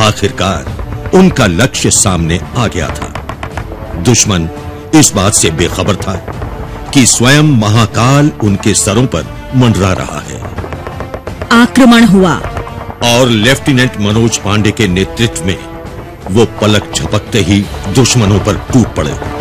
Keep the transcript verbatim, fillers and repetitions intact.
आखिरकार उनका लक्ष्य सामने आ गया था। दुश्मन इस बात से बेखबर था कि स्वयं महाकाल उनके सरों पर मंडरा रहा है। आक्रमण हुआ और लेफ्टिनेंट मनोज पांडे के नेतृत्व में वो पलक झपकते ही दुश्मनों पर टूट पड़े।